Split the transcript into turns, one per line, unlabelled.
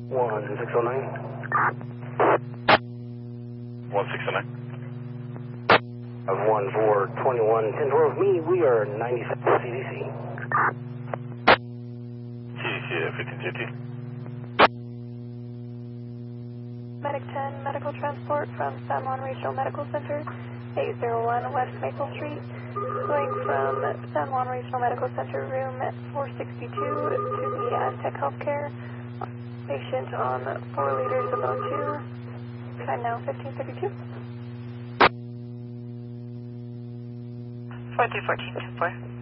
1609.
1609.
Of 1421 1012. Me, we are 97 CDC.
CDC at 1550.
Medic 10, medical transport from San Juan Regional Medical Center, 801 West Maple Street, going from San Juan Regional Medical Center, room 462 to the Aztec Healthcare. Patient on 4 liters of O2. Time now 1552.
421424.